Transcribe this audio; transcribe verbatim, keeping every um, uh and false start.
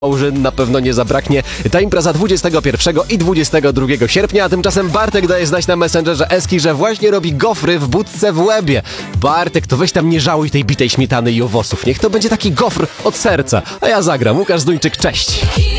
Małżyn na pewno nie zabraknie. Ta impreza dwudziestego pierwszego i dwudziestego drugiego sierpnia, a tymczasem Bartek daje znać na Messengerze Eski, że właśnie robi gofry w budce w Łebie. Bartek, to weź tam nie żałuj tej bitej śmietany i owoców. Niech to będzie taki gofr od serca. A ja zagram. Łukasz Zduńczyk, cześć.